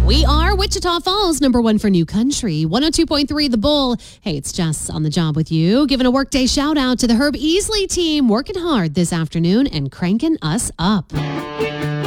We are Wichita Falls, number one for new country, 102.3 The Bull. Hey, it's Jess on the job with you, giving a workday shout out to the Herb Easley team, working hard this afternoon and cranking us up.